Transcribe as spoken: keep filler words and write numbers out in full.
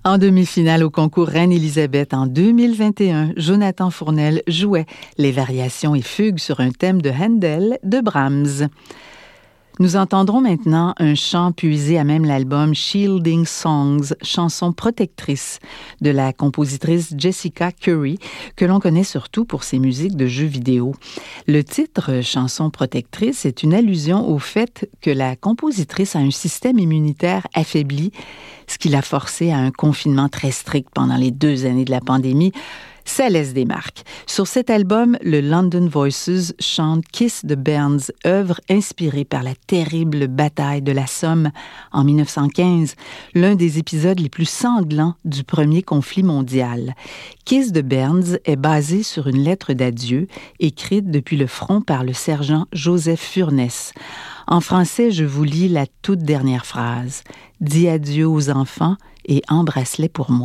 En demi-finale au concours Reine-Élisabeth en deux mille vingt et un, Jonathan Fournel jouait les variations et fugues sur un thème de Handel de Brahms. Nous entendrons maintenant un chant puisé à même l'album Shielding Songs, chanson protectrice de la compositrice Jessica Curry, que l'on connaît surtout pour ses musiques de jeux vidéo. Le titre chanson protectrice est une allusion au fait que la compositrice a un système immunitaire affaibli, ce qui l'a forcée à un confinement très strict pendant les deux années de la pandémie. Ça laisse des marques. Sur cet album, le London Voices chante Kiss the Burns, œuvre inspirée par la terrible bataille de la Somme en mille neuf cent quinze, l'un des épisodes les plus sanglants du premier conflit mondial. Kiss the Burns est basé sur une lettre d'adieu écrite depuis le front par le sergent Joseph Furness. En français, je vous lis la toute dernière phrase. « Dis adieu aux enfants et embrasse-les pour moi. »